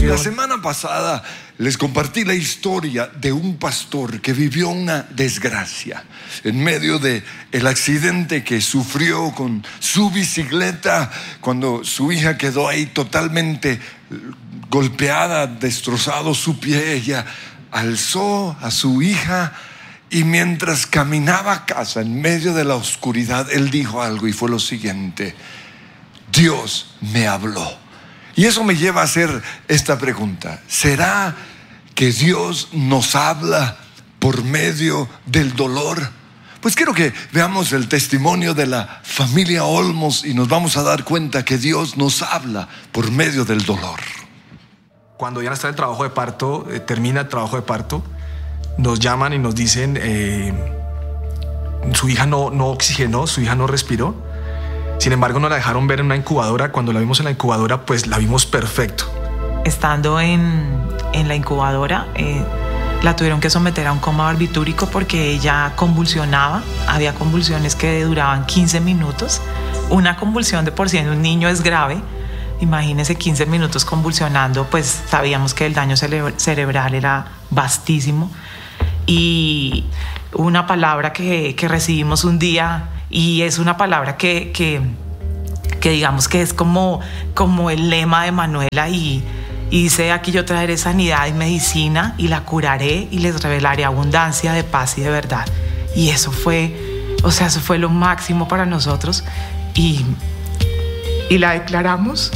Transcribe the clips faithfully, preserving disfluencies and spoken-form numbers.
confusión. La semana pasada les compartí la historia de un pastor que vivió una desgracia en medio de el accidente que sufrió con su bicicleta cuando su hija quedó ahí totalmente golpeada, destrozado su pie. Ella alzó a su hija y mientras caminaba a casa en medio de la oscuridad, él dijo algo y fue lo siguiente: Dios me habló. Y eso me lleva a hacer esta pregunta: ¿será que Dios nos habla por medio del dolor? Pues quiero que veamos el testimonio de la familia Olmos y nos vamos a dar cuenta que Dios nos habla por medio del dolor. Cuando ya está el trabajo de parto, eh, termina el trabajo de parto, nos llaman y nos dicen eh, su hija no, no oxigenó, su hija no respiró. Sin embargo, nos la dejaron ver en una incubadora. Cuando la vimos en la incubadora, pues la vimos perfecto. Estando en, en la incubadora, eh, la tuvieron que someter a un coma barbitúrico porque ella convulsionaba. Había convulsiones que duraban quince minutos. Una convulsión de por sí en un niño es grave. Imagínense quince minutos convulsionando, pues sabíamos que el daño cere- cerebral era vastísimo. Y una palabra que, que recibimos un día, y es una palabra que, que, que digamos que es como, como el lema de Manuela, y, y dice: aquí yo traeré sanidad y medicina y la curaré y les revelaré abundancia de paz y de verdad. Y eso fue, o sea, eso fue lo máximo para nosotros, y, y la declaramos.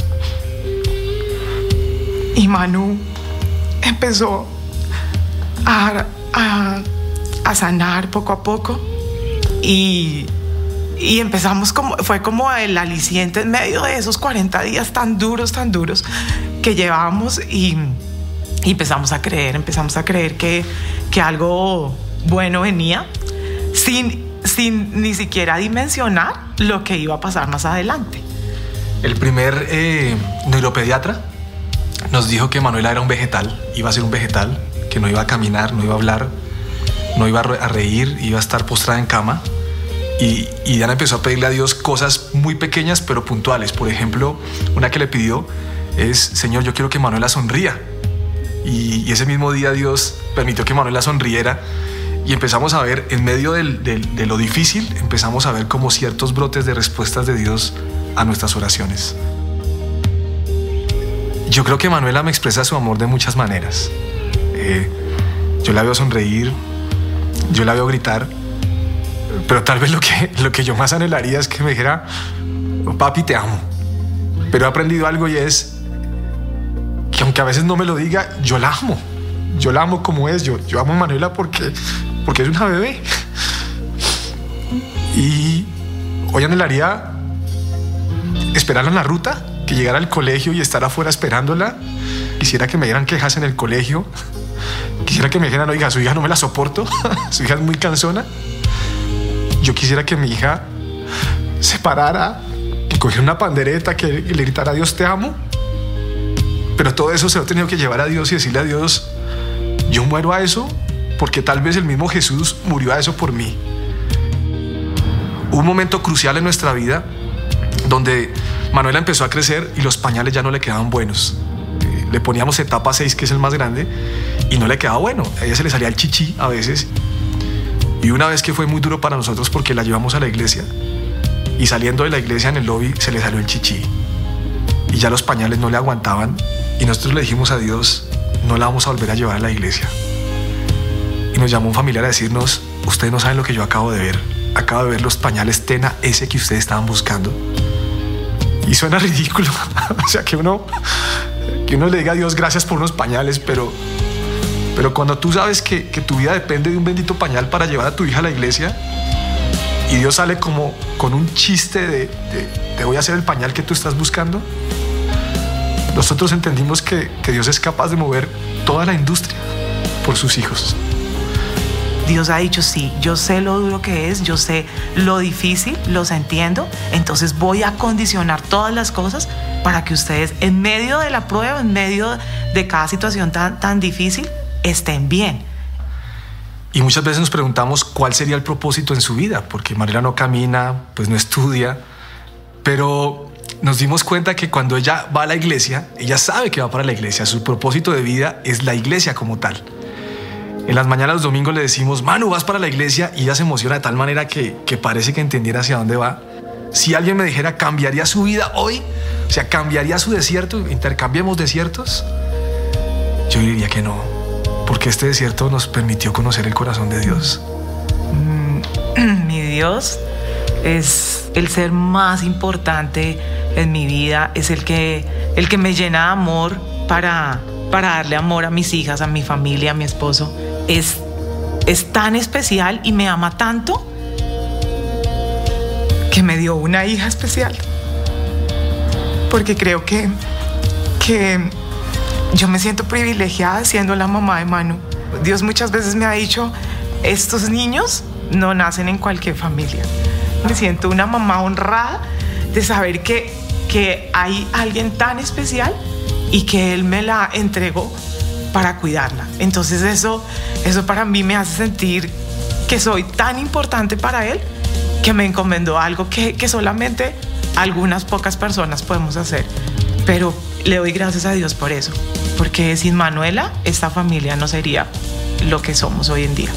Y Manu empezó a, a, a sanar poco a poco, y, y empezamos como, fue como el aliciente en medio de esos cuarenta días tan duros, tan duros que llevábamos, y, y empezamos a creer, empezamos a creer que, que algo bueno venía, sin, sin ni siquiera dimensionar lo que iba a pasar más adelante. El primer eh, neuropediatra nos dijo que Manuela era un vegetal, iba a ser un vegetal, que no iba a caminar, no iba a hablar, no iba a reír, iba a estar postrada en cama. Y, y Diana empezó a pedirle a Dios cosas muy pequeñas pero puntuales. Por ejemplo, una que le pidió es: Señor, yo quiero que Manuela sonría. Y, y ese mismo día Dios permitió que Manuela sonriera, y empezamos a ver, en medio del, del, de lo difícil, empezamos a ver como ciertos brotes de respuestas de Dios a nuestras oraciones. Yo creo que Manuela me expresa su amor de muchas maneras. Eh, yo la veo sonreír, yo la veo gritar, pero tal vez lo que, lo que yo más anhelaría es que me dijera: papi, te amo. Pero he aprendido algo, y es que aunque a veces no me lo diga, yo la amo. Yo la amo como es. Yo, yo amo a Manuela porque, porque es una bebé. Y hoy anhelaría esperarla en la ruta, que llegara al colegio y estar afuera esperándola. Quisiera que me dieran quejas en el colegio. Quisiera que me dijeran: oiga, su hija no me la soporto, su hija es muy cansona. Yo quisiera que mi hija se parara, que cogiera una pandereta, que le gritara: Dios, te amo. Pero todo eso se lo he tenido que llevar a Dios y decirle a Dios: yo muero a eso porque tal vez el mismo Jesús murió a eso por mí. Hubo un momento crucial en nuestra vida donde Manuela empezó a crecer y los pañales ya no le quedaban buenos. Eh, le poníamos etapa seis, que es el más grande, y no le quedaba bueno. A ella se le salía el chichi a veces. Y una vez que fue muy duro para nosotros porque la llevamos a la iglesia, y saliendo de la iglesia en el lobby se le salió el chichi y ya los pañales no le aguantaban, y nosotros le dijimos a Dios: no la vamos a volver a llevar a la iglesia. Y nos llamó un familiar a decirnos: ustedes no saben lo que yo acabo de ver. Acabo de ver los pañales Tena, ese que ustedes estaban buscando. Y suena ridículo, o sea, que uno, que uno le diga a Dios gracias por unos pañales, pero, pero cuando tú sabes que, que tu vida depende de un bendito pañal para llevar a tu hija a la iglesia, y Dios sale como con un chiste de, de te voy a hacer el pañal que tú estás buscando, nosotros entendimos que, que Dios es capaz de mover toda la industria por sus hijos. Dios ha dicho: sí, yo sé lo duro que es, yo sé lo difícil, los entiendo, entonces voy a condicionar todas las cosas para que ustedes, en medio de la prueba, en medio de cada situación tan, tan difícil, estén bien. Y muchas veces nos preguntamos cuál sería el propósito en su vida, porque Manuela no camina, pues no estudia, pero nos dimos cuenta que cuando ella va a la iglesia, ella sabe que va para la iglesia. Su propósito de vida es la iglesia como tal. En las mañanas los domingos le decimos, Manu, vas para la iglesia, y ella se emociona de tal manera que, que parece que entendiera hacia dónde va. Si alguien me dijera, ¿cambiaría su vida hoy? O sea, ¿cambiaría su desierto? ¿Intercambiemos desiertos? Yo diría que no, porque este desierto nos permitió conocer el corazón de Dios. Mi Dios es el ser más importante en mi vida, es el que, el que me llena de amor para, para darle amor a mis hijas, a mi familia, a mi esposo. Es, es tan especial y me ama tanto que me dio una hija especial. Porque creo que, que yo me siento privilegiada siendo la mamá de Manu. Dios muchas veces me ha dicho, estos niños no nacen en cualquier familia. Me siento una mamá honrada de saber que, que hay alguien tan especial y que Él me la entregó para cuidarla. Entonces eso, eso para mí me hace sentir que soy tan importante para Él, que me encomendó algo que, que solamente algunas pocas personas podemos hacer. Pero le doy gracias a Dios por eso, porque sin Manuela esta familia no sería lo que somos hoy en día.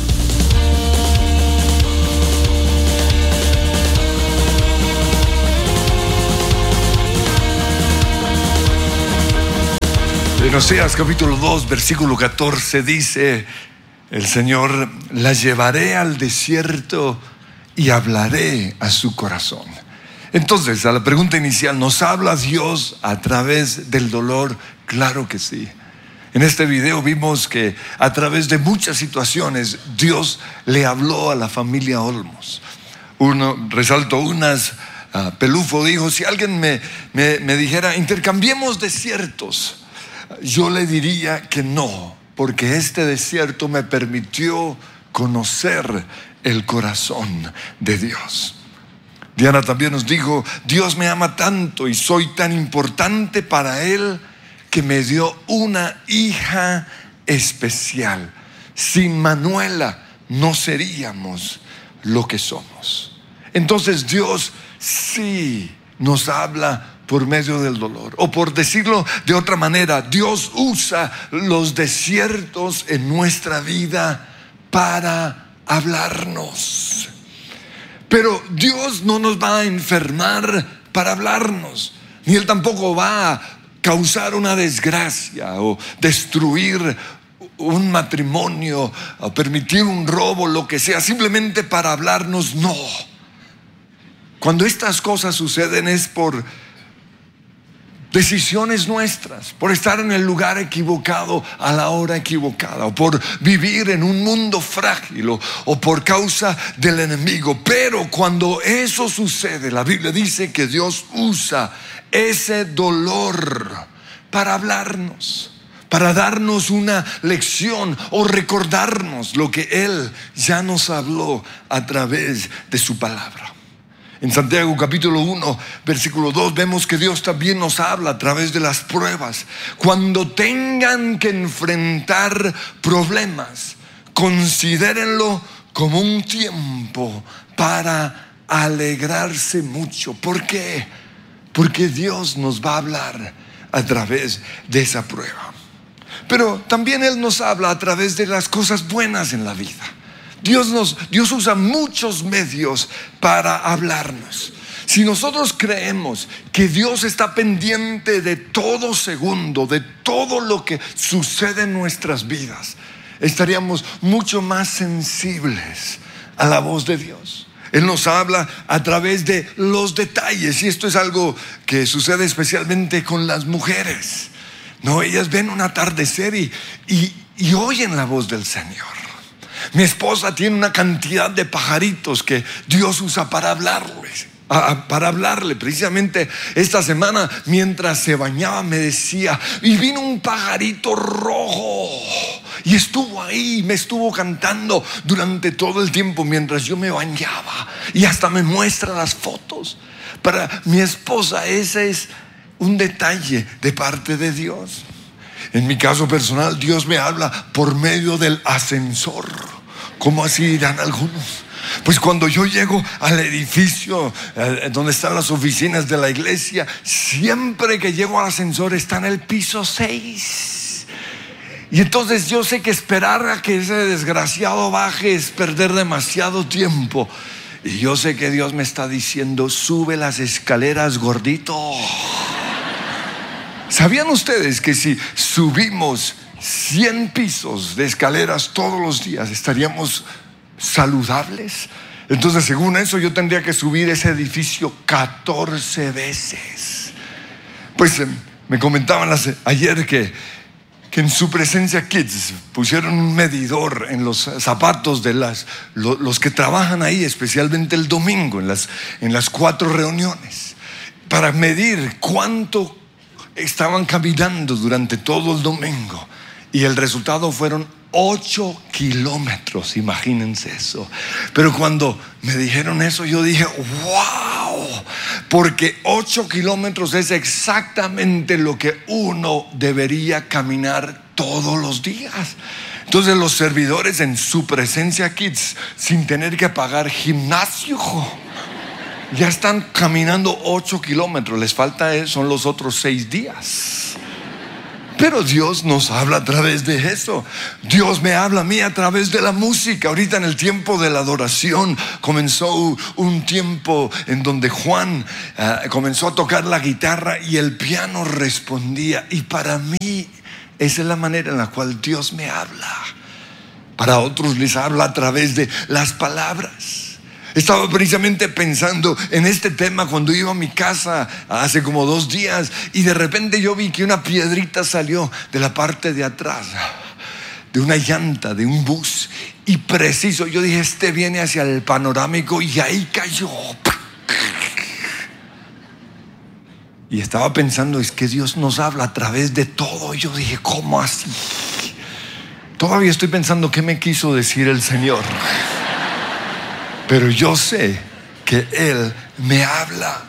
En Oseas capítulo dos, versículo catorce dice el Señor, la llevaré al desierto y hablaré a su corazón. Entonces, a la pregunta inicial, ¿nos habla Dios a través del dolor? Claro que sí. En este video vimos que a través de muchas situaciones Dios le habló a la familia Olmos. Uno, resaltó unas, uh, Pelufo dijo, si alguien me, me, me dijera, intercambiemos desiertos, yo le diría que no, porque este desierto me permitió conocer el corazón de Dios. Diana también nos dijo, Dios me ama tanto y soy tan importante para Él que me dio una hija especial. Sin Manuela no seríamos lo que somos. Entonces Dios sí nos habla por medio del dolor. O por decirlo de otra manera, Dios usa los desiertos en nuestra vida para hablarnos. Pero Dios no nos va a enfermar para hablarnos, ni Él tampoco va a causar una desgracia o destruir un matrimonio o permitir un robo, lo que sea, simplemente para hablarnos. No. Cuando estas cosas suceden es por decisiones nuestras, por estar en el lugar equivocado a la hora equivocada, o por vivir en un mundo frágil, o, o por causa del enemigo. Pero cuando eso sucede, la Biblia dice que Dios usa ese dolor para hablarnos, para darnos una lección o recordarnos lo que Él ya nos habló a través de su palabra. En Santiago capítulo uno, versículo dos, vemos que Dios también nos habla a través de las pruebas. Cuando tengan que enfrentar problemas, considérenlo como un tiempo para alegrarse mucho. ¿Por qué? Porque Dios nos va a hablar a través de esa prueba. Pero también Él nos habla a través de las cosas buenas en la vida. Dios, nos, Dios usa muchos medios para hablarnos. Si nosotros creemos que Dios está pendiente de todo segundo, de todo lo que sucede en nuestras vidas, estaríamos mucho más sensibles a la voz de Dios. Él nos habla a través de los detalles, y esto es algo que sucede especialmente con las mujeres. No, ellas ven un atardecer y, y, y oyen la voz del Señor. Mi esposa tiene una cantidad de pajaritos que Dios usa para hablarles, para hablarle. Precisamente esta semana, mientras se bañaba, me decía, y vino un pajarito rojo y estuvo ahí, me estuvo cantando durante todo el tiempo mientras yo me bañaba, y hasta me muestra las fotos. Para mi esposa ese es un detalle de parte de Dios. En mi caso personal, Dios me habla por medio del ascensor. ¿Cómo así dirán algunos? Pues cuando yo llego al edificio eh, donde están las oficinas de la iglesia, siempre que llego al ascensor está en el piso seis. Y entonces yo sé que esperar a que ese desgraciado baje es perder demasiado tiempo. Y yo sé que Dios me está diciendo: sube las escaleras, gordito. ¿Sabían ustedes que si subimos cien pisos de escaleras todos los días estaríamos saludables? Entonces, según eso, yo tendría que subir ese edificio catorce veces. Pues eh, me comentaban las, ayer que, que en su presencia Kids pusieron un medidor en los zapatos de las, lo, los que trabajan ahí, especialmente el domingo, en las, en las cuatro reuniones, para medir cuánto estaban caminando durante todo el domingo. Y el resultado fueron ocho kilómetros, imagínense eso. Pero cuando me dijeron eso, yo dije: wow, porque ocho kilómetros es exactamente lo que uno debería caminar todos los días. Entonces los servidores en su presencia Kids, sin tener que pagar gimnasio, ya están caminando ocho kilómetros. Les falta, son los otros seis días. Pero Dios nos habla a través de eso. Dios me habla a mí a través de la música. Ahorita en el tiempo de la adoración comenzó un tiempo en donde Juan uh, comenzó a tocar la guitarra y el piano respondía. Y para mí esa es la manera en la cual Dios me habla. Para otros les habla a través de las palabras. Estaba precisamente pensando en este tema cuando iba a mi casa hace como dos días y de repente yo vi que una piedrita salió de la parte de atrás, de una llanta, de un bus, y preciso, yo dije: este viene hacia el panorámico, y ahí cayó. Y estaba pensando: es que Dios nos habla a través de todo. Y yo dije: ¿cómo así? Todavía estoy pensando qué me quiso decir el Señor. Pero yo sé que Él me habla.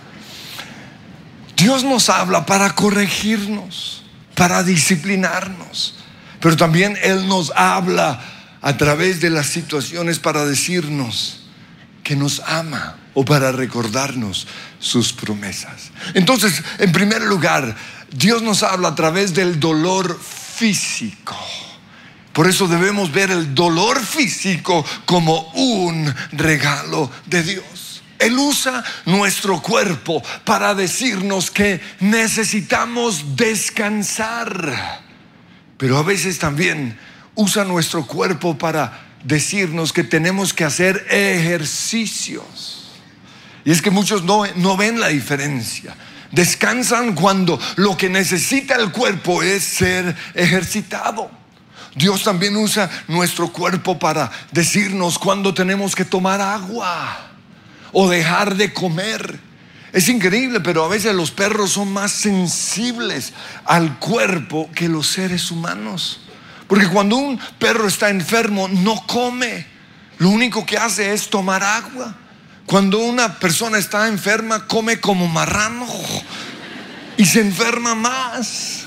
Dios nos habla para corregirnos, para disciplinarnos. Pero también Él nos habla a través de las situaciones para decirnos que nos ama o para recordarnos sus promesas. Entonces, en primer lugar, Dios nos habla a través del dolor físico. Por eso debemos ver el dolor físico como un regalo de Dios. Él usa nuestro cuerpo para decirnos que necesitamos descansar. Pero a veces también usa nuestro cuerpo para decirnos que tenemos que hacer ejercicios. Y es que muchos no, no ven la diferencia. Descansan cuando lo que necesita el cuerpo es ser ejercitado. Dios también usa nuestro cuerpo para decirnos cuándo tenemos que tomar agua o dejar de comer. Es increíble, pero a veces los perros son más sensibles al cuerpo que los seres humanos. Porque cuando un perro está enfermo no come, lo único que hace es tomar agua. Cuando una persona está enferma come como marrano y se enferma más.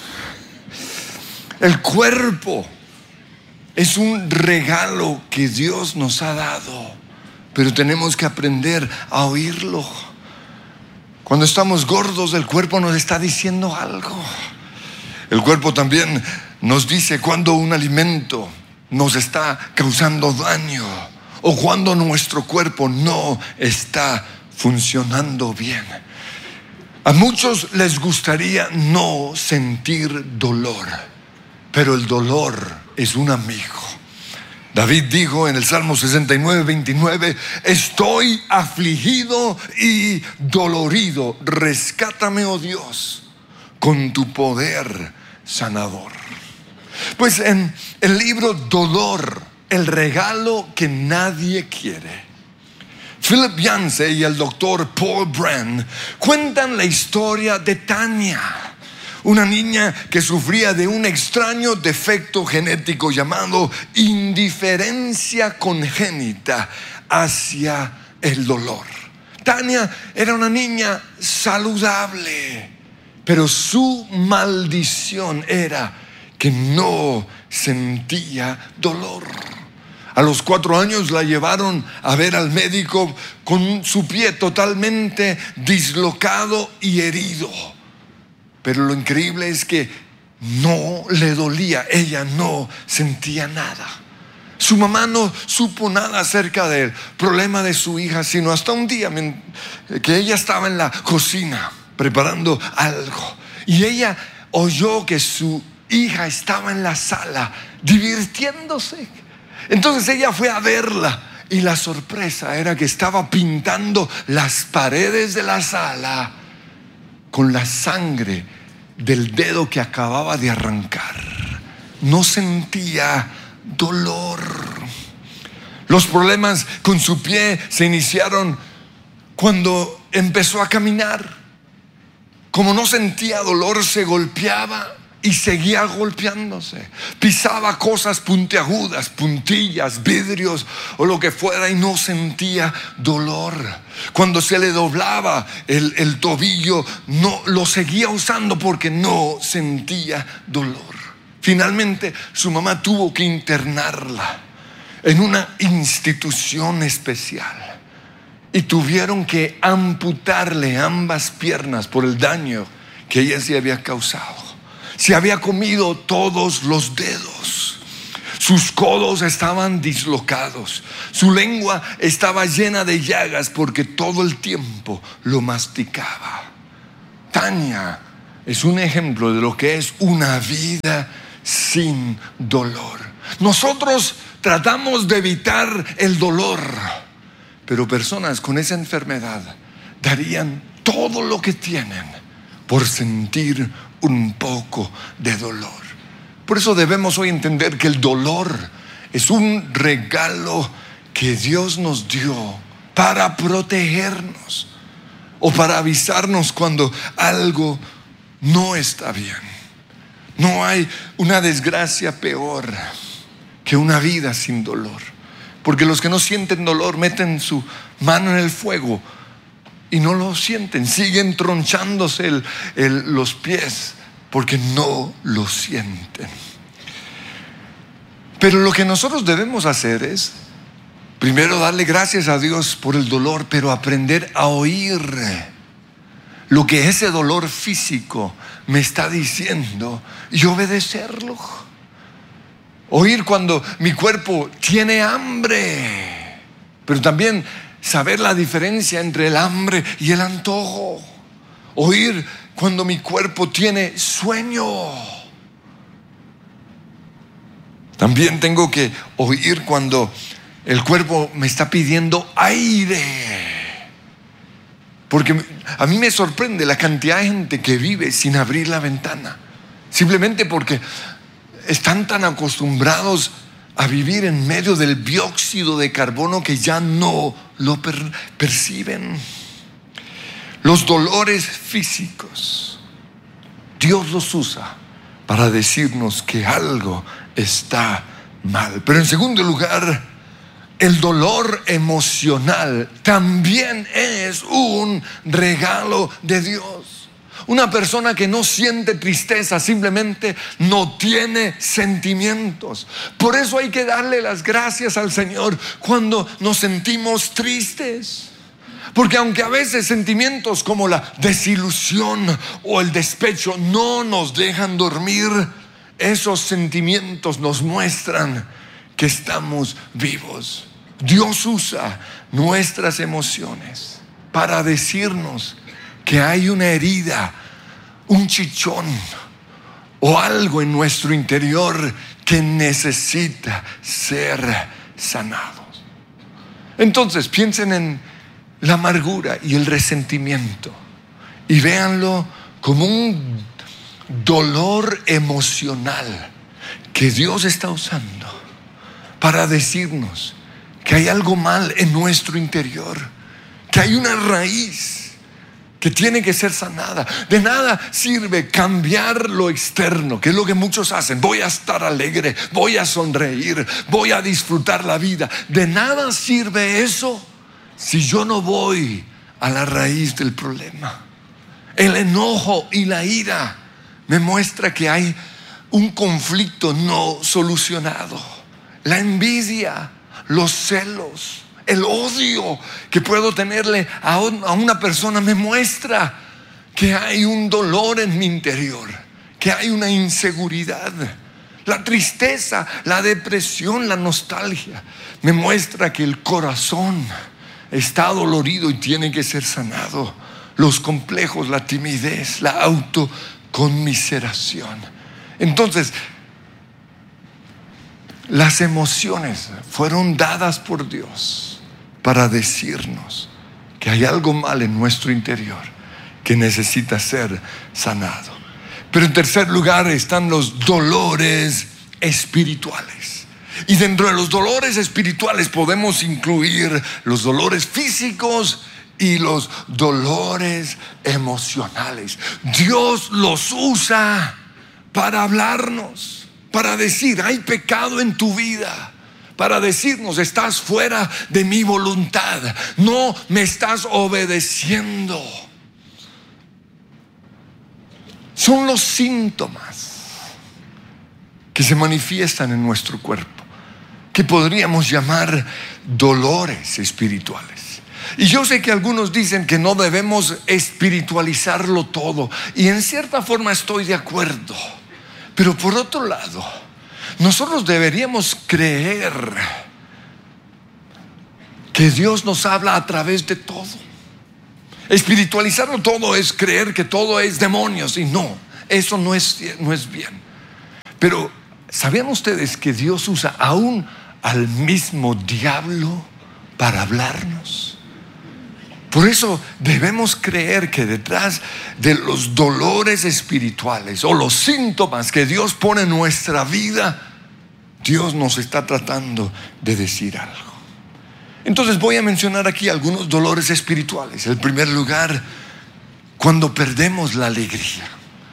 El cuerpo es un regalo que Dios nos ha dado, pero tenemos que aprender a oírlo. Cuando estamos gordos, el cuerpo nos está diciendo algo. El cuerpo también nos dice cuando un alimento nos está causando daño o cuando nuestro cuerpo no está funcionando bien. A muchos les gustaría no sentir dolor, pero el dolor es un amigo. David dijo en el Salmo sesenta y nueve, veintinueve: estoy afligido y dolorido, rescátame, oh Dios, con tu poder sanador. Pues en el libro Dolor, el regalo que nadie quiere, Philip Yancey y el doctor Paul Brand cuentan la historia de Tania, una niña que sufría de un extraño defecto genético llamado indiferencia congénita hacia el dolor. Tania era una niña saludable, pero su maldición era que no sentía dolor. A los cuatro años la llevaron a ver al médico con su pie totalmente dislocado y herido. Pero lo increíble es que no le dolía, ella no sentía nada. Su mamá no supo nada acerca del problema de su hija, sino hasta un día que ella estaba en la cocina preparando algo y ella oyó que su hija estaba en la sala divirtiéndose. Entonces ella fue a verla y la sorpresa era que estaba pintando las paredes de la sala con la sangre del dedo que acababa de arrancar. No sentía dolor. Los problemas con su pie se iniciaron cuando empezó a caminar. Como no sentía dolor, se golpeaba y seguía golpeándose. Pisaba cosas puntiagudas, puntillas, vidrios o lo que fuera y no sentía dolor. Cuando se le doblaba el, el tobillo, no lo seguía usando porque no sentía dolor. Finalmente su mamá tuvo que internarla en una institución especial y tuvieron que amputarle ambas piernas por el daño que ella se había causado. Se había comido todos los dedos. Sus codos estaban dislocados. Su lengua estaba llena de llagas porque todo el tiempo lo masticaba. Tania es un ejemplo de lo que es una vida sin dolor. Nosotros tratamos de evitar el dolor, pero personas con esa enfermedad darían todo lo que tienen por sentir un poco de dolor. Por eso debemos hoy entender que el dolor es un regalo que Dios nos dio para protegernos o para avisarnos cuando algo no está bien. No hay una desgracia peor que una vida sin dolor, porque los que no sienten dolor meten su mano en el fuego y no lo sienten, siguen tronchándose el, el, los pies porque no lo sienten. Pero lo que nosotros debemos hacer es primero darle gracias a Dios por el dolor, pero aprender a oír lo que ese dolor físico me está diciendo y obedecerlo. Oír cuando mi cuerpo tiene hambre, pero también saber la diferencia entre el hambre y el antojo. Oír cuando mi cuerpo tiene sueño. También tengo que oír cuando el cuerpo me está pidiendo aire. Porque a mí me sorprende la cantidad de gente que vive sin abrir la ventana, simplemente porque están tan acostumbrados a vivir en medio del dióxido de carbono que ya no lo per- perciben. Los dolores físicos, Dios los usa para decirnos que algo está mal. Pero en segundo lugar, el dolor emocional también es un regalo de Dios. Una persona que no siente tristeza simplemente no tiene sentimientos. Por eso hay que darle las gracias al Señor cuando nos sentimos tristes. Porque aunque a veces sentimientos como la desilusión o el despecho no nos dejan dormir, esos sentimientos nos muestran que estamos vivos. Dios usa nuestras emociones para decirnos que hay una herida, un chichón o algo en nuestro interior que necesita ser sanado. Entonces piensen en la amargura y el resentimiento y véanlo como un dolor emocional que Dios está usando para decirnos que hay algo mal en nuestro interior, que hay una raíz que tiene que ser sanada. De nada sirve cambiar lo externo, que es lo que muchos hacen. Voy a estar alegre, voy a sonreír, voy a disfrutar la vida. De nada sirve eso si yo no voy a la raíz del problema. El enojo y la ira me muestra que hay un conflicto no solucionado. La envidia los celos, el odio que puedo tenerle a una persona me muestra que hay un dolor en mi interior, que hay una inseguridad. La tristeza, la depresión, la nostalgia me muestra que el corazón está dolorido y tiene que ser sanado. Los complejos, la timidez, la autoconmiseración. Entonces, las emociones fueron dadas por Dios para decirnos que hay algo mal en nuestro interior que necesita ser sanado. Pero en tercer lugar están los dolores espirituales. Y dentro de los dolores espirituales podemos incluir los dolores físicos y los dolores emocionales. Dios los usa para hablarnos, para decir, hay pecado en tu vida, para decirnos, estás fuera de mi voluntad, no me estás obedeciendo. Son los síntomas que se manifiestan en nuestro cuerpo, que podríamos llamar dolores espirituales. Y yo sé que algunos dicen que no debemos espiritualizarlo todo, y en cierta forma estoy de acuerdo. Pero por otro lado, nosotros deberíamos creer que Dios nos habla a través de todo. Espiritualizarlo todo es creer que todo es demonios, y no, eso no es, no es bien. Pero ¿sabían ustedes que Dios usa aún al mismo diablo para hablarnos? Por eso debemos creer que detrás de los dolores espirituales o los síntomas que Dios pone en nuestra vida, Dios nos está tratando de decir algo. Entonces voy a mencionar aquí algunos dolores espirituales. En primer lugar, cuando perdemos la alegría.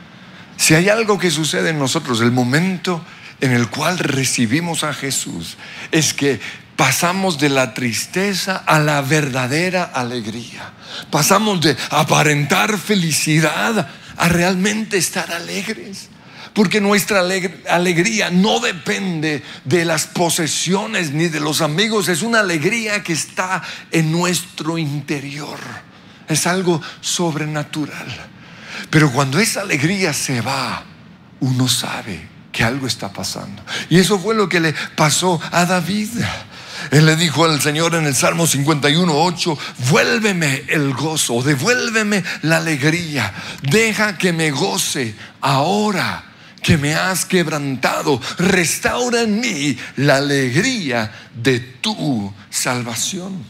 Si hay algo que sucede en nosotros, el momento en el cual recibimos a Jesús, es que pasamos de la tristeza a la verdadera alegría. Pasamos de aparentar felicidad a realmente estar alegres. Porque nuestra alegría no depende de las posesiones ni de los amigos. Es una alegría que está en nuestro interior. Es algo sobrenatural. Pero cuando esa alegría se va, uno sabe que algo está pasando. Y eso fue lo que le pasó a David. Él le dijo al Señor en el Salmo cincuenta y uno, ocho: vuélveme el gozo, devuélveme la alegría. Deja que me goce ahora que me has quebrantado. Restaura en mí la alegría de tu salvación.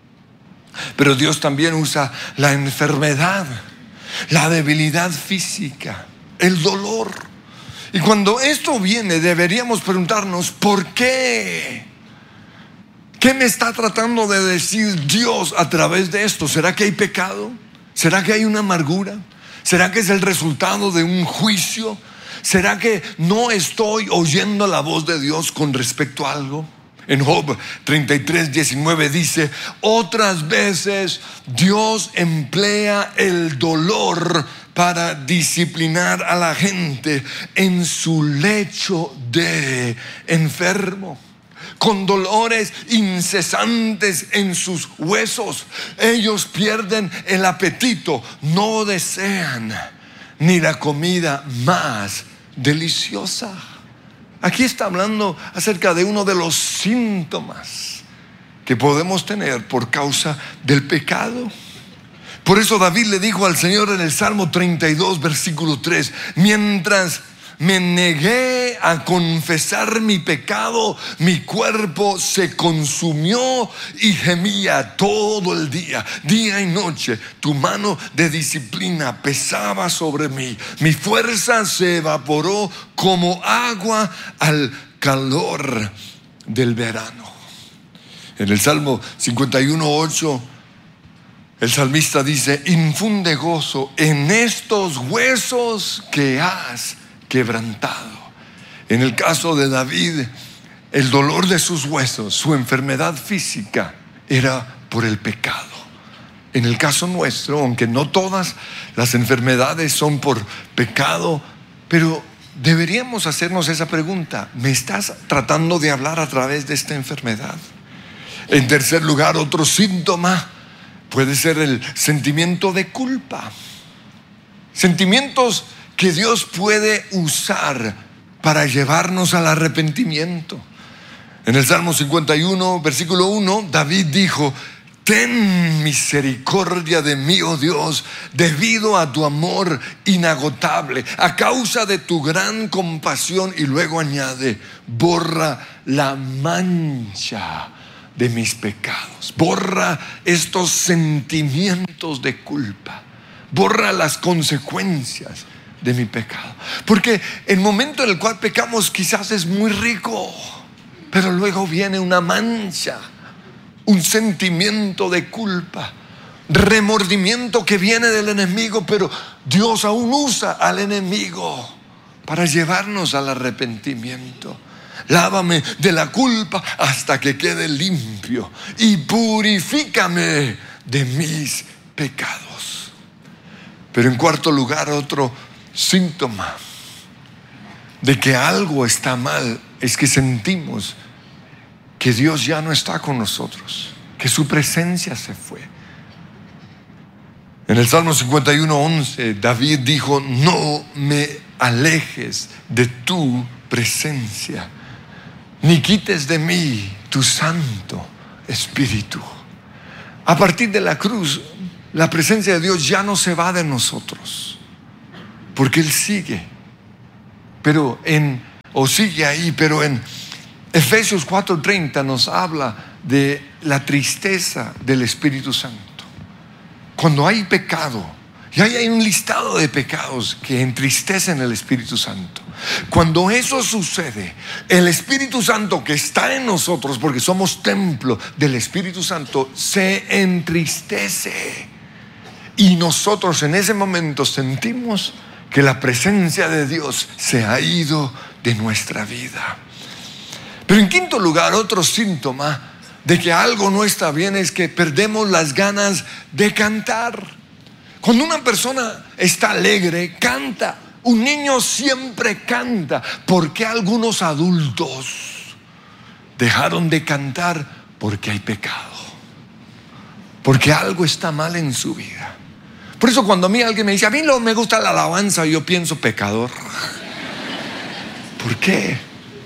Pero Dios también usa la enfermedad, la debilidad física, el dolor. Y cuando esto viene, deberíamos preguntarnos, ¿por qué? ¿Qué me está tratando de decir Dios a través de esto? ¿Será que hay pecado? ¿Será que hay una amargura? ¿Será que es el resultado de un juicio? ¿Será que no estoy oyendo la voz de Dios con respecto a algo? En Job treinta y tres, diecinueve dice: otras veces Dios emplea el dolor para disciplinar a la gente en su lecho de enfermo, con dolores incesantes en sus huesos. Ellos pierden el apetito, no desean ni la comida más deliciosa. Aquí está hablando acerca de uno de los síntomas que podemos tener por causa del pecado. Por eso David le dijo al Señor en el Salmo treinta y dos, versículo tres: mientras me negué a confesar mi pecado, mi cuerpo se consumió y gemía todo el día, día y noche. Tu mano de disciplina pesaba sobre mí. Mi fuerza se evaporó como agua al calor del verano. En el Salmo cincuenta y uno, ocho, el salmista dice: infunde gozo en estos huesos que has quebrantado. En el caso de David, el dolor de sus huesos, su enfermedad física, era por el pecado. En el caso nuestro, aunque no todas las enfermedades son por pecado, pero deberíamos hacernos esa pregunta: ¿me estás tratando de hablar a través de esta enfermedad? En tercer lugar, otro síntoma puede ser el sentimiento de culpa. Sentimientos que Dios puede usar para llevarnos al arrepentimiento. En el Salmo cincuenta y uno, versículo uno, David dijo: ten misericordia de mí, oh Dios, debido a tu amor inagotable, a causa de tu gran compasión. Y luego añade: borra la mancha de mis pecados. Borra estos sentimientos de culpa. Borra las consecuencias de mi pecado. Porque el momento en el cual pecamos quizás es muy rico, pero luego viene una mancha, un sentimiento de culpa, remordimiento que viene del enemigo, pero Dios aún usa al enemigo para llevarnos al arrepentimiento. Lávame de la culpa hasta que quede limpio y purifícame de mis pecados. Pero en cuarto lugar, otro síntoma de que algo está mal es que sentimos que Dios ya no está con nosotros, que su presencia se fue. En el Salmo cincuenta y uno, once, David dijo: no me alejes de tu presencia, ni quites de mí tu Santo Espíritu. A partir de la cruz, la presencia de Dios ya no se va de nosotros, porque Él sigue, pero en, o sigue ahí, pero en Efesios cuatro treinta nos habla de la tristeza del Espíritu Santo. Cuando hay pecado, y ahí hay un listado de pecados que entristecen el Espíritu Santo. Cuando eso sucede, el Espíritu Santo que está en nosotros, porque somos templo del Espíritu Santo, se entristece. Y nosotros en ese momento sentimos que la presencia de Dios se ha ido de nuestra vida. Pero en quinto lugar, otro síntoma de que algo no está bien es que perdemos las ganas de cantar. Cuando una persona está alegre, canta. Un niño siempre canta. ¿Por qué algunos adultos dejaron de cantar? Porque hay pecado, porque algo está mal en su vida. Por eso cuando a mí alguien me dice: a mí no me gusta la alabanza, yo pienso pecador. ¿Por qué?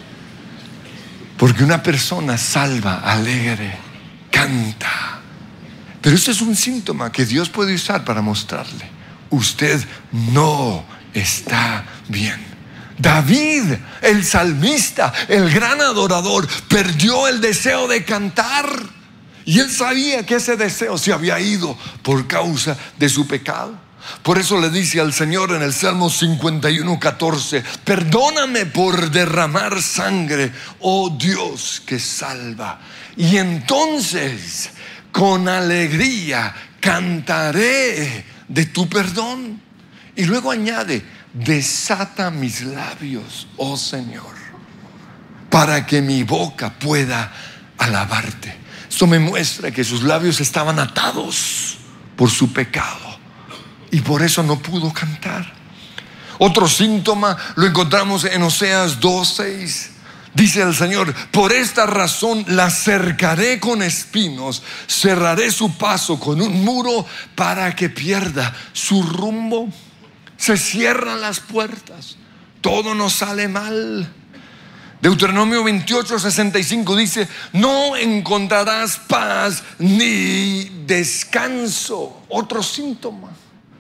Porque una persona salva, alegre, canta. Pero este es un síntoma que Dios puede usar para mostrarle: usted no está bien. David, el salmista, el gran adorador, perdió el deseo de cantar. Y él sabía que ese deseo se había ido por causa de su pecado. Por eso le dice al Señor en el Salmo cincuenta y uno, catorce: perdóname por derramar sangre, oh Dios que salva. Y entonces con alegría cantaré de tu perdón. Y luego añade: desata mis labios, oh Señor, para que mi boca pueda alabarte. Esto me muestra que sus labios estaban atados por su pecado y por eso no pudo cantar. Otro síntoma lo encontramos en Oseas dos seis. Dice el Señor: por esta razón la cercaré con espinos, cerraré su paso con un muro para que pierda su rumbo. Se cierran las puertas, todo nos sale mal. Deuteronomio veintiocho sesenta y cinco dice: no encontrarás paz ni descanso. Otro síntoma.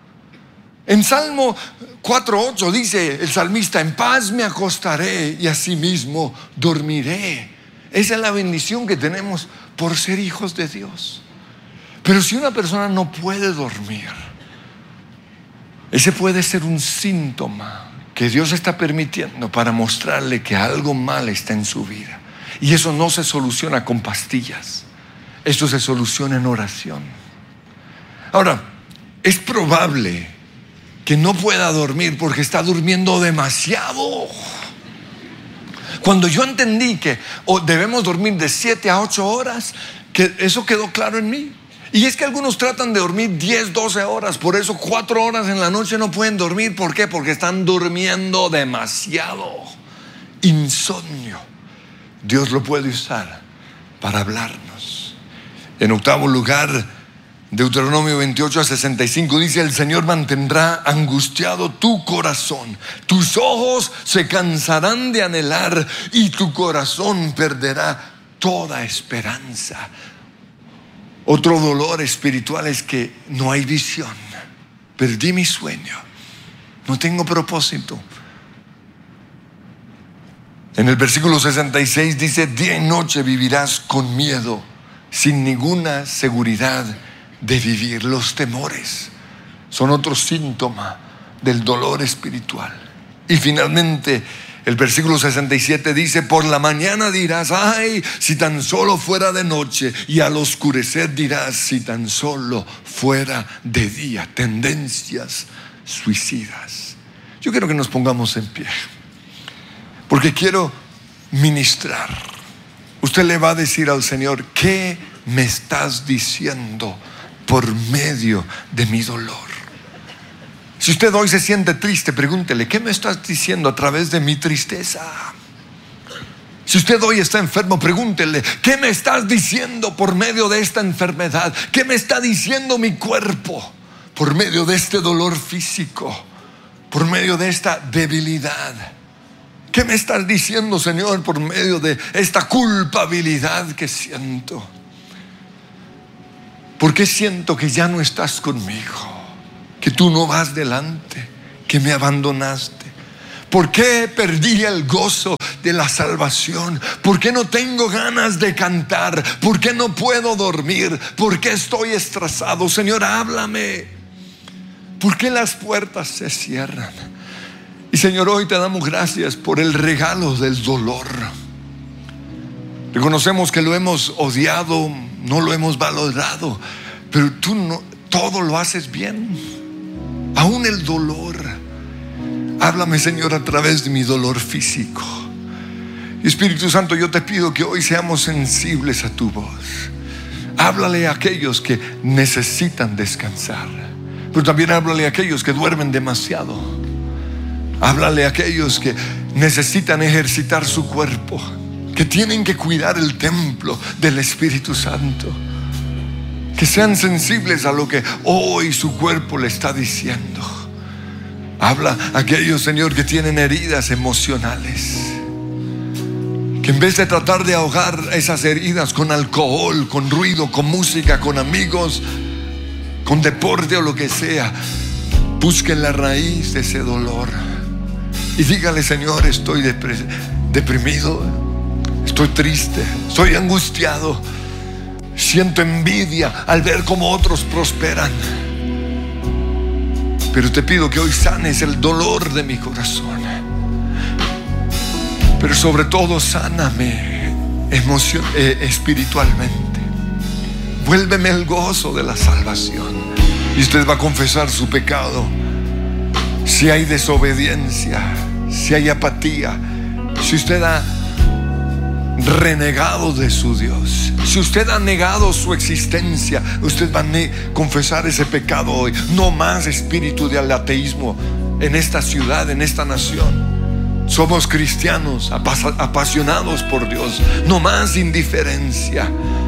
En Salmo cuatro ocho dice el salmista: en paz me acostaré y asimismo dormiré. Esa es la bendición que tenemos por ser hijos de Dios. Pero si una persona no puede dormir, ese puede ser un síntoma que Dios está permitiendo para mostrarle que algo mal está en su vida. Y eso no se soluciona con pastillas, esto se soluciona en oración. Ahora, es probable que no pueda dormir porque está durmiendo demasiado. Cuando yo entendí que debemos dormir de siete a ocho horas, que eso quedó claro en mí. Y es que algunos tratan de dormir diez, doce horas, por eso cuatro horas en la noche no pueden dormir. ¿Por qué? Porque están durmiendo demasiado. Insomnio. Dios lo puede usar para hablarnos. En octavo lugar, Deuteronomio veintiocho a sesenta y cinco dice: el Señor mantendrá angustiado tu corazón, tus ojos se cansarán de anhelar y tu corazón perderá toda esperanza. Otro dolor espiritual es que no hay visión. Perdí mi sueño, no tengo propósito. En el versículo sesenta y seis dice: día y noche vivirás con miedo, sin ninguna seguridad de vivir. Los temores son otro síntoma del dolor espiritual. Y finalmente el versículo sesenta y siete dice: por la mañana dirás, ay, si tan solo fuera de noche, y al oscurecer dirás, si tan solo fuera de día. Tendencias suicidas. Yo quiero que nos pongamos en pie, porque quiero ministrar. Usted le va a decir al Señor: ¿qué me estás diciendo por medio de mi dolor? Si usted hoy se siente triste, pregúntele: ¿qué me estás diciendo a través de mi tristeza? Si usted hoy está enfermo, pregúntele: ¿qué me estás diciendo por medio de esta enfermedad? ¿Qué me está diciendo mi cuerpo por medio de este dolor físico, por medio de esta debilidad? ¿Qué me estás diciendo, Señor, por medio de esta culpabilidad que siento? ¿Por qué siento que ya no estás conmigo? Que tú no vas delante, que me abandonaste. ¿Por qué perdí el gozo de la salvación? ¿Por qué no tengo ganas de cantar? ¿Por qué no puedo dormir? ¿Por qué estoy estresado? Señor, háblame. ¿Por qué las puertas se cierran? Y Señor, hoy te damos gracias por el regalo del dolor. Reconocemos que lo hemos odiado, no lo hemos valorado, pero tú no, todo lo haces bien, aún el dolor. Háblame, Señor, a través de mi dolor físico. Espíritu Santo, yo te pido que hoy seamos sensibles a tu voz. Háblale a aquellos que necesitan descansar, pero también háblale a aquellos que duermen demasiado. Háblale a aquellos que necesitan ejercitar su cuerpo, que tienen que cuidar el templo del Espíritu Santo. Que sean sensibles a lo que hoy su cuerpo le está diciendo. Habla a aquellos, Señor, que tienen heridas emocionales, que en vez de tratar de ahogar esas heridas con alcohol, con ruido, con música, con amigos, con deporte o lo que sea, busquen la raíz de ese dolor y dígale: Señor, estoy deprimido, estoy triste, estoy angustiado, siento envidia al ver cómo otros prosperan, pero te pido que hoy sanes el dolor de mi corazón. Pero sobre todo sáname emoción, eh, espiritualmente. Vuélveme el gozo de la salvación. Y usted va a confesar su pecado. Si hay desobediencia, si hay apatía, si usted ha renegado de su Dios, si usted ha negado su existencia, usted va a confesar ese pecado hoy. No más espíritu de ateísmo en esta ciudad, en esta nación. Somos cristianos apasionados por Dios. No más indiferencia.